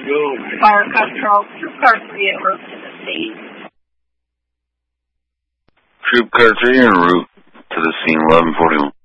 Fire control, troop car 3 en route to the scene. Troop car 3 en route to the scene, 1141.